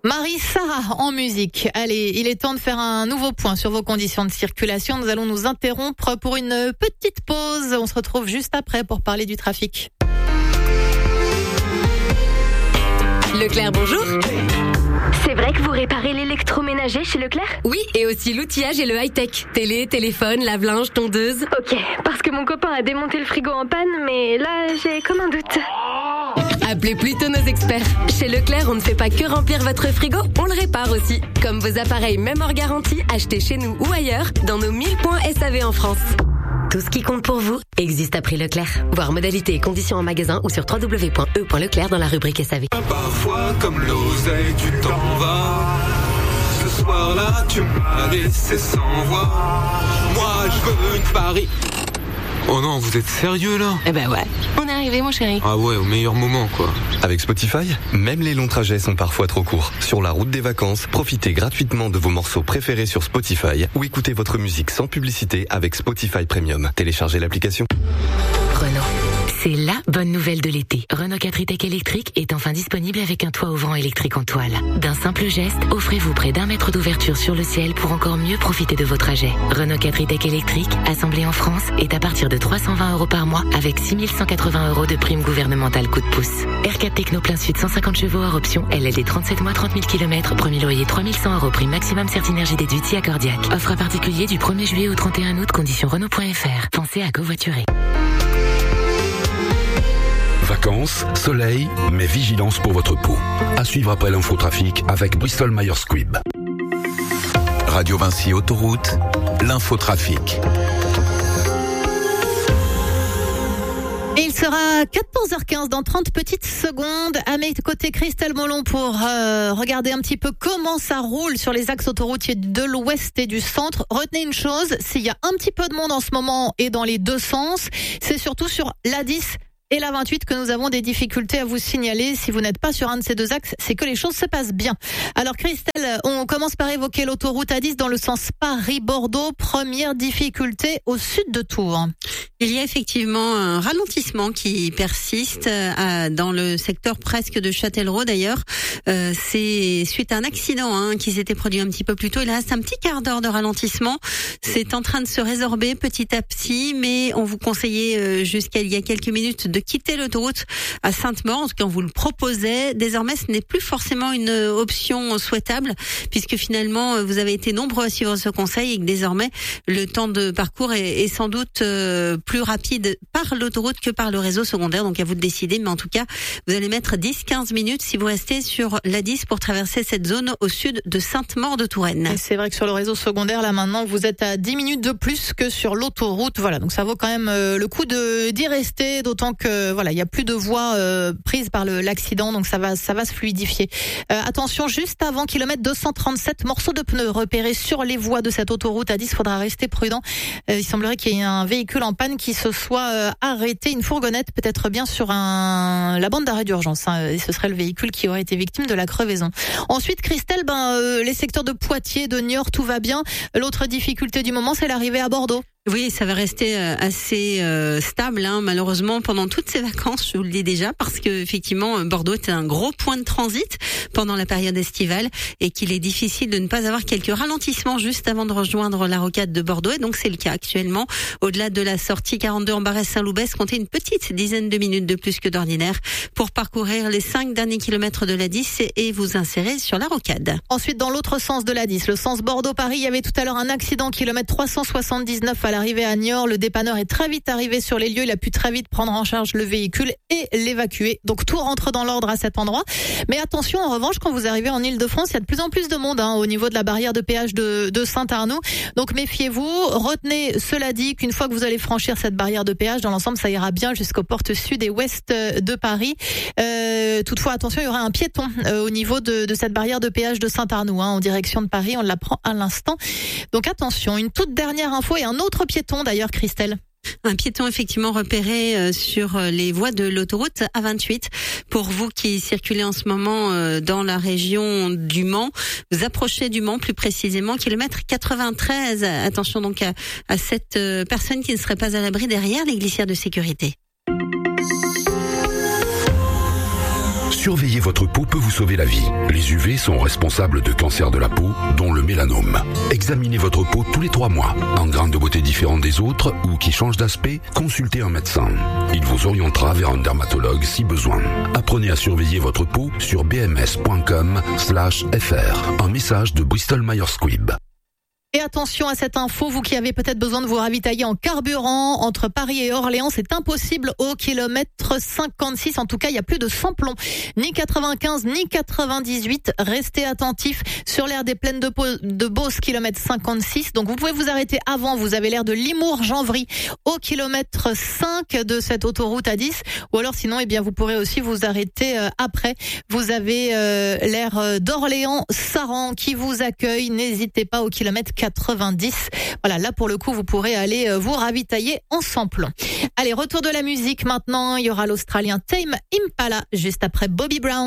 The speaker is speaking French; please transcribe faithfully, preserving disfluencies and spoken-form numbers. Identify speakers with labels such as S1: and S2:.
S1: Marie Sarah en musique. Allez, il est temps de faire un nouveau point sur vos conditions de circulation. Nous allons nous interrompre pour une petite pause. On se retrouve juste après pour parler du trafic.
S2: Leclerc, bonjour.
S3: C'est vrai que vous réparez l'électroménager chez Leclerc ?
S2: Oui, et aussi l'outillage et le high-tech. Télé, téléphone, lave-linge, tondeuse.
S3: Ok, parce que mon copain a démonté le frigo en panne, mais là, j'ai comme un doute.
S2: Appelez plutôt nos experts. Chez Leclerc, on ne fait pas que remplir votre frigo, on le répare aussi. Comme vos appareils, même hors garantie, achetés chez nous ou ailleurs, dans nos mille points S A V en France. Tout ce qui compte pour vous existe à prix Leclerc. Voir modalités et conditions en magasin ou sur w w w point e point leclerc dans la rubrique S A V.
S4: Parfois, comme l'oseille, tu t'en vas. Ce soir-là, tu m'as laissé sans voix. Moi, je veux une Paris. Oh non, vous êtes sérieux là ?
S2: Eh ben ouais, on est arrivé mon chéri.
S4: Ah ouais, au meilleur moment quoi.
S5: Avec Spotify, même les longs trajets sont parfois trop courts. Sur la route des vacances, profitez gratuitement de vos morceaux préférés sur Spotify ou écoutez votre musique sans publicité avec Spotify Premium. Téléchargez l'application.
S6: Renault. C'est la bonne nouvelle de l'été. Renault quatre e-Tech électrique est enfin disponible avec un toit ouvrant électrique en toile. D'un simple geste, offrez-vous près d'un mètre d'ouverture sur le ciel pour encore mieux profiter de vos trajets. Renault quatre e-Tech électrique, assemblé en France, est à partir de trois cent vingt euros par mois avec six mille cent quatre-vingts euros de prime gouvernementale coup de pouce. R quatre Techno plein sud cent cinquante chevaux hors option, L L D trente-sept mois trente mille kilomètres, premier loyer trois mille cent euros, prime maximum Certinergie déduite si accordiaque. Offre à particulier du premier juillet au trente et un août, conditions Renault point F R. Pensez à covoiturer.
S7: Vacances, soleil, mais vigilance pour votre peau. À suivre après l'infotrafic avec Bristol Myers Squibb.
S8: Radio Vinci Autoroute, l'infotrafic.
S1: Et il sera quatorze heures quinze dans trente petites secondes. À mes côtés, Christelle Molon pour euh, regarder un petit peu comment ça roule sur les axes autoroutiers de l'ouest et du centre. Retenez une chose, s'il y a un petit peu de monde en ce moment et dans les deux sens, c'est surtout sur l'A dix et la vingt-huit que nous avons des difficultés à vous signaler. Si vous n'êtes pas sur un de ces deux axes, c'est que les choses se passent bien. Alors Christelle, on commence par évoquer l'autoroute A dix dans le sens Paris-Bordeaux. Première difficulté au sud de Tours.
S9: Il y a effectivement un ralentissement qui persiste euh, dans le secteur presque de Châtellerault d'ailleurs. Euh, c'est suite à un accident hein, qui s'était produit un petit peu plus tôt. Il reste un petit quart d'heure de ralentissement. C'est en train de se résorber petit à petit, mais on vous conseillait euh, jusqu'à il y a quelques minutes de quitter l'autoroute à Sainte-Maure. En tout cas, on vous le proposait. Désormais, ce n'est plus forcément une option souhaitable puisque finalement, vous avez été nombreux à suivre ce conseil et que désormais, le temps de parcours est, est sans doute euh, plus rapide par l'autoroute que par le réseau secondaire. Donc, à vous de décider. Mais en tout cas, vous allez mettre dix à quinze minutes si vous restez sur l'A dix pour traverser cette zone au sud de Sainte-Maure-de-Touraine.
S1: Et c'est vrai que sur le réseau secondaire, là maintenant, vous êtes à dix minutes de plus que sur l'autoroute. Voilà, donc ça vaut quand même euh, le coup de d'y rester, d'autant que Euh, voilà, il y a plus de voies euh, prises par le, l'accident, donc ça va, ça va se fluidifier. Euh, attention, juste avant kilomètre deux cent trente-sept, morceaux de pneus repérés sur les voies de cette autoroute A dix. Il faudra rester prudent. Euh, il semblerait qu'il y ait un véhicule en panne qui se soit euh, arrêté, une fourgonnette, peut-être bien sur un la bande d'arrêt d'urgence. Hein, et ce serait le véhicule qui aurait été victime de la crevaison. Ensuite, Christelle, ben euh, les secteurs de Poitiers, de Niort, tout va bien. L'autre difficulté du moment, c'est l'arrivée à Bordeaux.
S9: Oui, ça va rester assez euh, stable, hein, malheureusement, pendant toutes ces vacances, je vous le dis déjà, parce que effectivement, Bordeaux est un gros point de transit pendant la période estivale et qu'il est difficile de ne pas avoir quelques ralentissements juste avant de rejoindre la rocade de Bordeaux. Et donc, c'est le cas actuellement. Au-delà de la sortie quarante-deux en Barès-Saint-Loubès, comptez une petite dizaine de minutes de plus que d'ordinaire pour parcourir les cinq derniers kilomètres de l'A dix et vous insérer sur la rocade.
S1: Ensuite, dans l'autre sens de l'A dix, le sens Bordeaux-Paris, il y avait tout à l'heure un accident, kilomètre trois cent soixante-dix-neuf à l'arrivée à Niort. Le dépanneur est très vite arrivé sur les lieux. Il a pu très vite prendre en charge le véhicule et l'évacuer. Donc tout rentre dans l'ordre à cet endroit. Mais attention, en revanche, quand vous arrivez en Ile-de-France, il y a de plus en plus de monde hein, au niveau de la barrière de péage de, de Saint-Arnoux. Donc méfiez-vous. Retenez, cela dit, qu'une fois que vous allez franchir cette barrière de péage, dans l'ensemble, ça ira bien jusqu'aux portes sud et ouest de Paris. Euh, toutefois, attention, il y aura un piéton euh, au niveau de, de cette barrière de péage de Saint-Arnoux hein, en direction de Paris. On l'apprend à l'instant. Donc attention, une toute dernière info et un autre piéton d'ailleurs, Christelle.
S9: Un piéton effectivement repéré sur les voies de l'autoroute A vingt-huit. Pour vous qui circulez en ce moment dans la région du Mans, vous approchez du Mans plus précisément, kilomètre quatre-vingt-treize. Attention donc à, à cette personne qui ne serait pas à l'abri derrière les glissières de sécurité.
S7: Surveiller votre peau peut vous sauver la vie. Les U V sont responsables de cancers de la peau, dont le mélanome. Examinez votre peau tous les trois mois. En grain de beauté différent des autres ou qui change d'aspect, consultez un médecin. Il vous orientera vers un dermatologue si besoin. Apprenez à surveiller votre peau sur b m s point com slash f r. Un message de Bristol Myers Squibb.
S1: Et attention à cette info, vous qui avez peut-être besoin de vous ravitailler en carburant entre Paris et Orléans, c'est impossible au kilomètre cinquante-six. En tout cas, il y a plus de samplons, ni quatre-vingt-quinze, ni quatre-vingt-dix-huit. Restez attentifs sur l'aire des plaines de, Po- de Beauce, kilomètre cinquante-six. Donc vous pouvez vous arrêter avant, vous avez l'aire de Limours-Janvry au kilomètre cinq de cette autoroute A dix. Ou alors sinon, eh bien, vous pourrez aussi vous arrêter euh, après. Vous avez euh, l'aire d'Orléans-Saran qui vous accueille. N'hésitez pas au kilomètre quatre-vingt-dix. Voilà, là pour le coup, vous pourrez aller vous ravitailler en samplon. Allez, retour de la musique maintenant. Il y aura l'Australien Tame Impala juste après Bobby Brown.